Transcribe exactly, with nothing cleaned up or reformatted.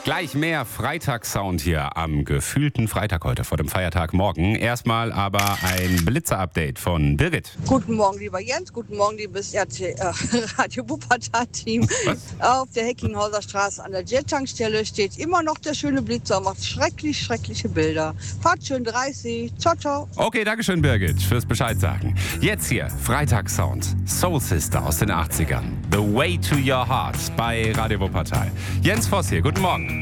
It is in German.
Gleich mehr Freitagssound hier am gefühlten Freitag heute vor dem Feiertag morgen. Erstmal aber ein Blitzer-Update von Birgit. Guten Morgen, lieber Jens. Guten Morgen, liebes R T, äh, Radio Wuppertal-Team. Auf der Heckinghauser Straße an der Jet-Tankstelle steht immer noch der schöne Blitzer und macht schrecklich, schreckliche Bilder. Fahrt schön dreißig. Ciao, ciao. Okay, dankeschön Birgit fürs Bescheid sagen. Jetzt hier Freitagssound. Soul Sister aus den achtzigern. The Way to Your Heart bei Radio Wuppertal. Jens Voss hier, guten Morgen.